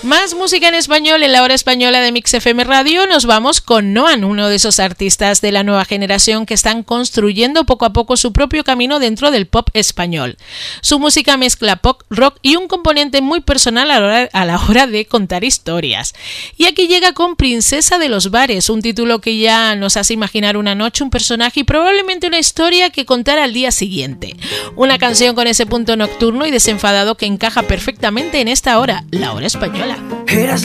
Más música en español en la hora española de Mix FM Radio. Nos vamos con Noan, uno de esos artistas de la nueva generación que están construyendo poco a poco su propio camino dentro del pop español. Su música mezcla pop, rock y un componente muy personal a la hora de contar historias. Y aquí llega con Princesa de los Bares, un título que ya nos hace imaginar una noche, un personaje y probablemente una historia que contar al día siguiente. Una canción con ese punto nocturno y desenfadado que encaja perfectamente en esta hora, la hora española. Eras